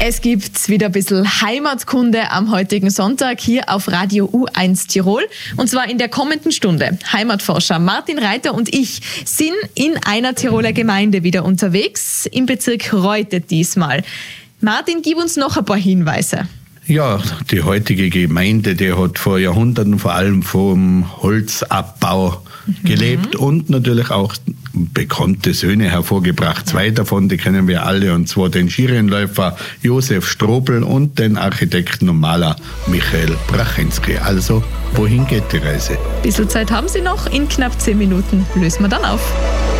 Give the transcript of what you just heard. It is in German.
Es gibt wieder ein bisschen Heimatkunde am heutigen Sonntag hier auf Radio U1 Tirol. Und zwar in der kommenden Stunde. Heimatforscher Martin Reiter und ich sind in einer Tiroler Gemeinde wieder unterwegs, im Bezirk Reutte diesmal. Martin, gib uns noch ein paar Hinweise. Ja, die heutige Gemeinde, die hat vor Jahrhunderten vor allem vom Holzabbau gelebt und natürlich auch bekannte Söhne hervorgebracht. Zwei davon, die kennen wir alle, und zwar den Skirennläufer Josef Strobl und den Architekten und Maler Michael Brachensky. Also, wohin geht die Reise? Bisschen Zeit haben Sie noch. In knapp 10 Minuten lösen wir dann auf.